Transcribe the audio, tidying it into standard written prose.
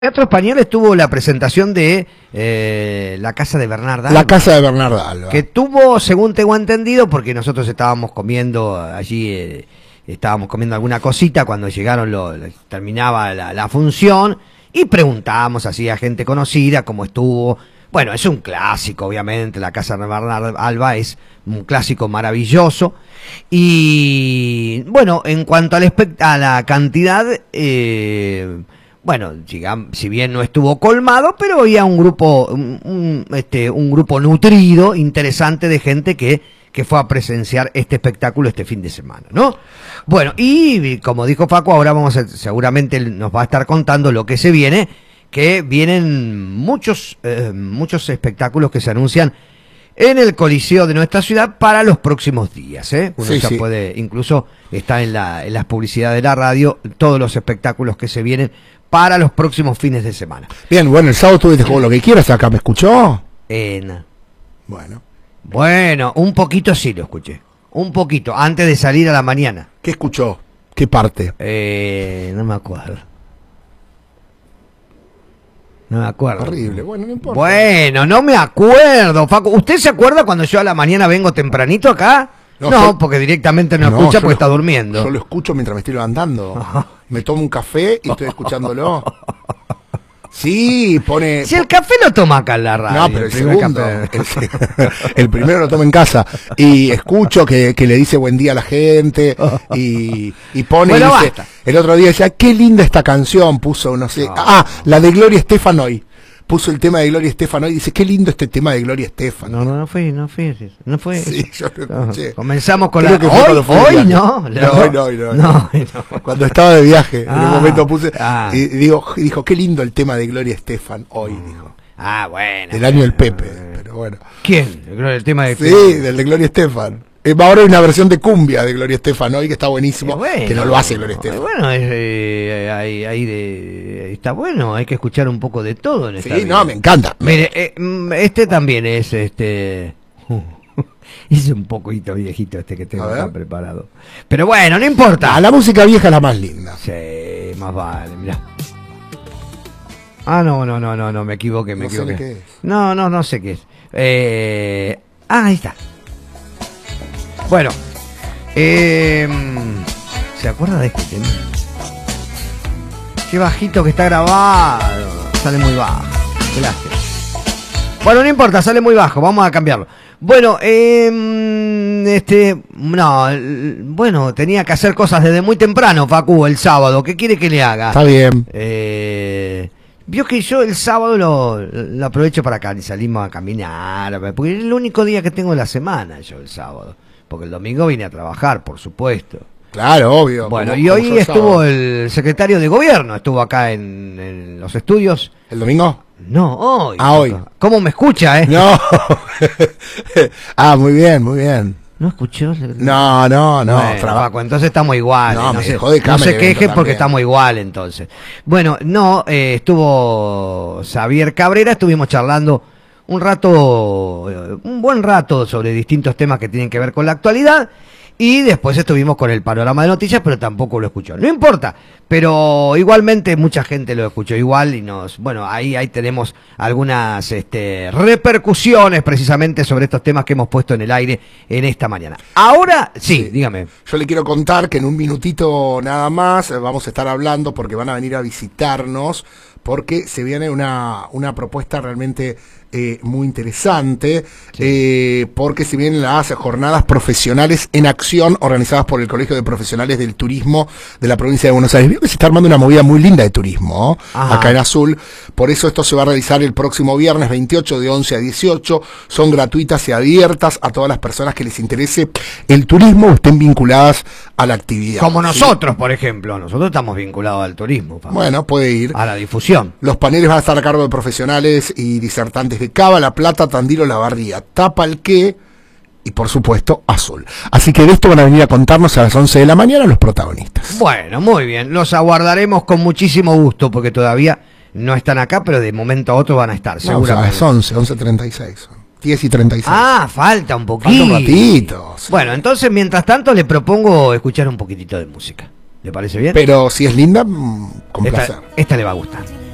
Teatro Español estuvo la presentación de La Casa de Bernarda Alba. La Casa de Bernarda Alba. Que tuvo, según tengo entendido, porque nosotros estábamos comiendo allí, estábamos comiendo alguna cosita cuando llegaron, terminaba la función, y preguntábamos así a gente conocida cómo estuvo. Bueno, es un clásico, obviamente, La Casa de Bernarda Alba es un clásico maravilloso. Y bueno, en cuanto a la cantidad, bueno, si bien no estuvo colmado, pero había un grupo, un grupo nutrido, interesante de gente que fue a presenciar este espectáculo este fin de semana, ¿no? Bueno, y como dijo Facu, ahora seguramente nos va a estar contando lo que se viene, que vienen muchos espectáculos que se anuncian en el Coliseo de nuestra ciudad para los próximos días, ¿eh? Uno ya puede, incluso está en las publicidades de la radio, todos los espectáculos que se vienen para los próximos fines de semana. Bien, bueno, el sábado tú dices lo que quieras acá, ¿me escuchó? Bueno, un poquito sí lo escuché. Un poquito, antes de salir a la mañana. ¿Qué escuchó? ¿Qué parte? No me acuerdo. No me acuerdo. Horrible, bueno, no importa. Bueno, no me acuerdo, Facu. ¿Usted se acuerda cuando yo a la mañana vengo tempranito acá? No, porque directamente no escucha porque está durmiendo. Yo lo escucho mientras me estoy levantando. Me tomo un café y estoy escuchándolo. Sí, pone... Si el café lo toma acá en la radio. No, pero el segundo. El primero lo tomo en casa. Y escucho que le dice buen día a la gente. Y pone... Bueno, y dice, basta. El otro día decía, qué linda esta canción. Puso, no sé... la de Gloria Estefan hoy. Puso el tema de Gloria Estefan hoy y dice, qué lindo este tema de Gloria Estefan. No fue. Sí, yo lo escuché. Comenzamos con Creo hoy no. No. Cuando estaba de viaje, en un momento puse y dijo, qué lindo el tema de Gloria Estefan hoy, dijo. Bueno. Del año del Pepe, pero bueno. ¿Quién? El tema de... Sí, del de Gloria Estefan. Ahora hay una versión de cumbia de Gloria Estefan hoy que está buenísimo, que no lo hace Gloria Estefan. Bueno, está bueno, hay que escuchar un poco de todo en esta vida. No, me encanta. Mire, este también es es un poquito viejito que tengo acá preparado. Pero bueno, no importa. La música vieja es la más linda. Sí, más vale, mirá. No, me equivoqué, No sé qué es. No sé qué es. Ahí está. Bueno, ¿se acuerda de este tema? Qué bajito que está grabado. Sale muy bajo. Qué lástima. Bueno, no importa, sale muy bajo. Vamos a cambiarlo. Bueno, bueno, tenía que hacer cosas desde muy temprano, Facu, el sábado. ¿Qué quiere que le haga? Está bien. Vio que yo el sábado lo aprovecho para acá y salimos a caminar, porque es el único día que tengo de la semana yo el sábado. Porque el domingo vine a trabajar, por supuesto. Claro, obvio. Bueno, y hoy estuvo el secretario de gobierno, estuvo acá en los estudios. ¿El domingo? No, hoy. Hoy. ¿Cómo me escucha, No. Muy bien. ¿No escuchó? No. Bueno, entonces estamos igual. No se queje porque estamos igual, entonces. Bueno, estuvo Xavier Cabrera, estuvimos charlando un buen rato sobre distintos temas que tienen que ver con la actualidad, y después estuvimos con el panorama de noticias, pero tampoco lo escuchó. No importa, pero igualmente mucha gente lo escuchó igual y ahí tenemos algunas repercusiones precisamente sobre estos temas que hemos puesto en el aire en esta mañana. Ahora, sí, dígame. Yo le quiero contar que en un minutito nada más vamos a estar hablando porque van a venir a visitarnos, porque se viene una propuesta realmente muy interesante, porque se vienen las jornadas profesionales en acción organizadas por el Colegio de Profesionales del Turismo de la provincia de Buenos Aires. Veo que se está armando una movida muy linda de turismo, acá en Azul. Por eso esto se va a realizar el próximo viernes 28 de 11 a 18. Son gratuitas y abiertas a todas las personas que les interese el turismo o estén vinculadas a la actividad. Como nosotros, por ejemplo. Nosotros estamos vinculados al turismo. Bueno, puede ir. A la difusión. Los paneles van a estar a cargo de profesionales y disertantes de Cava, La Plata, Tandil o La Barría, Tapalqué y por supuesto Azul. Así que de esto van a venir a contarnos a las 11 de la mañana los protagonistas. Bueno, muy bien, los aguardaremos con muchísimo gusto porque todavía no están acá, pero de momento a otro van a estar, seguramente. A las 11:36. 10:36. Falta un poquito. Falta un ratito. Sí. Bueno, entonces mientras tanto le propongo escuchar un poquitito de música. ¿Le parece bien? Pero si es linda, con placer. Esta le va a gustar.